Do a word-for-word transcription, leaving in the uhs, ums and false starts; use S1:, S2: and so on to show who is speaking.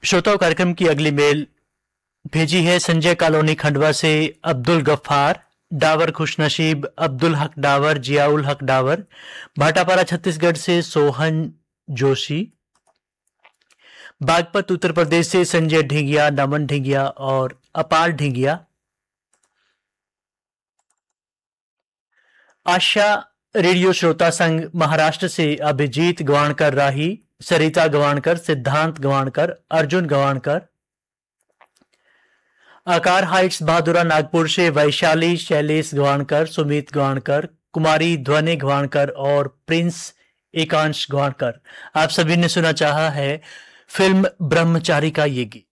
S1: श्रोताओं, कार्यक्रम की अगली मेल भेजी है संजय कॉलोनी खंडवा से अब्दुल गफ्फार, डावर खुशनसीब, अब्दुल हक डावर, जियाउल हक डावर, भाटापारा छत्तीसगढ़ से सोहन जोशी, बागपत उत्तर प्रदेश से संजय ढिंगिया, नमन ढिंगिया और अपार ढिंगिया, आशा रेडियो श्रोता संघ महाराष्ट्र से अभिजीत गवाणकर राही, सरिता गवाणकर, सिद्धांत गवाणकर, अर्जुन गवाणकर, आकार हाइट्स बहादुरा नागपुर से वैशाली शैलेश गवाणकर, सुमित गवाणकर, कुमारी ध्वनि गवाणकर और प्रिंस एकांश गवाणकर। आप सभी ने सुना चाहा है फिल्म ब्रह्मचारी का ये गीत।